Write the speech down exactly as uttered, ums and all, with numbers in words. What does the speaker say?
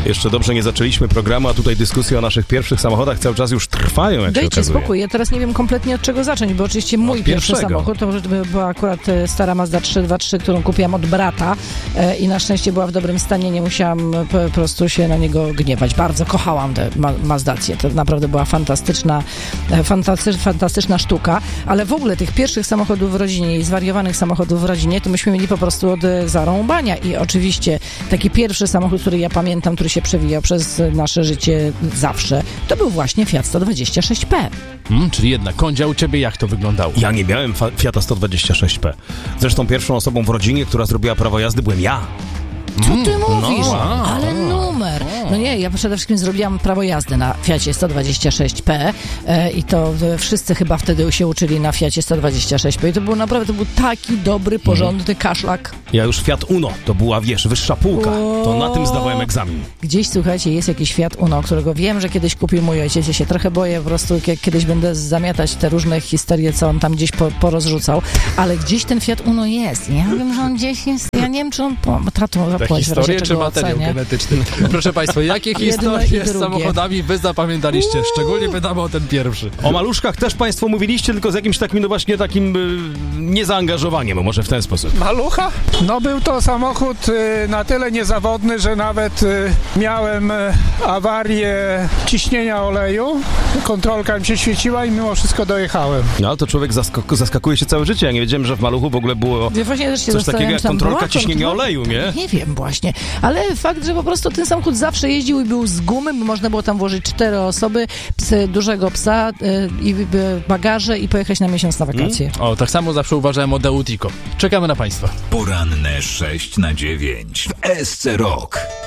Jeszcze dobrze nie zaczęliśmy programu, a tutaj dyskusje o naszych pierwszych samochodach cały czas już trwają, jak Dajcie się okazuje. spokój, ja teraz nie wiem kompletnie od czego zacząć, bo oczywiście mój Od pierwszy pierwszego. samochód to była akurat e, stara Mazda trzysta dwadzieścia trzy, którą kupiłam od brata e, i na szczęście była w dobrym stanie, nie musiałam po prostu się na niego gniewać. Bardzo kochałam tę ma- Mazdację, to naprawdę była fantastyczna, e, fantasty- fantastyczna sztuka, ale w ogóle tych pierwszych samochodów w rodzinie i zwariowanych samochodów w rodzinie, to myśmy mieli po prostu od e, zarąbania i oczywiście taki pierwszy samochód, który ja pamiętam, który się przewijał przez nasze życie zawsze, to był właśnie Fiat sto dwadzieścia sześć P. Hmm, czyli jednak, Kondzia, u ciebie jak to wyglądało? Ja nie miałem fa- Fiata sto dwadzieścia sześć P. Zresztą pierwszą osobą w rodzinie, która zrobiła prawo jazdy, byłem ja. Co ty mówisz? no. Ale numer. No nie, ja przede wszystkim zrobiłam prawo jazdy na Fiacie sto dwadzieścia sześć P e, i to e, wszyscy chyba wtedy się uczyli na Fiacie sto dwadzieścia sześć P i to był naprawdę, to był taki dobry, porządny kaszlak. Ja już Fiat Uno, to była, wiesz, wyższa półka. To na tym zdawałem egzamin. Gdzieś, słuchajcie, jest jakiś Fiat Uno, którego wiem, że kiedyś kupił mój ojciec. Ja się trochę boję po prostu, jak kiedyś będę zamiatać te różne historie, co on tam gdzieś po, porozrzucał, ale gdzieś ten Fiat Uno jest. Ja wiem, że on gdzieś jest. Ja nie wiem, czy on... Po, tato, Te zapłać w razie historie czy czego materiał ocenię. genetyczny? Proszę Państwa, jakie Jedno historie i z drugie. samochodami wy zapamiętaliście? Szczególnie pytamy o ten pierwszy. O maluszkach też państwo mówiliście, tylko z jakimś takim, no właśnie takim y, niezaangażowaniem, może w ten sposób. Malucha? No był to samochód y, na tyle niezawodny, że nawet y, miałem y, awarię ciśnienia oleju. Kontrolka mi się świeciła i mimo wszystko dojechałem. No ale to człowiek zaskak- zaskakuje się całe życie. Ja nie wiedziałem, że w Maluchu w ogóle było Ja właśnie też się coś takiego zastanawiam, jak czy tam kontrolka była ciśnienia kontrola? oleju, nie? Nie wiem właśnie, ale fakt, że po prostu ten samochód zawsze jeździł i był z gumy, bo można było tam włożyć cztery osoby, psy, dużego psa y, i y, bagaże i pojechać na miesiąc na wakacje. O, tak samo zawsze uważałem o Deutico. Czekamy na Państwa. Poranne sześć na dziewięć w S C Rock.